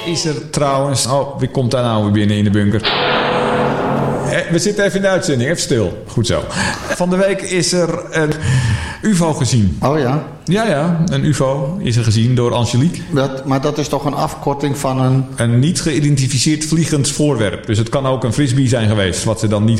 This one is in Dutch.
is er trouwens... Oh, wie komt daar nou weer binnen in de bunker? We zitten even in de uitzending, even stil. Goed zo. Van de week is er een UFO gezien. Oh ja? Ja, een UFO is er gezien door Angelique. Maar dat is toch een afkorting van een... Een niet geïdentificeerd vliegend voorwerp. Dus het kan ook een frisbee zijn geweest, wat ze dan niet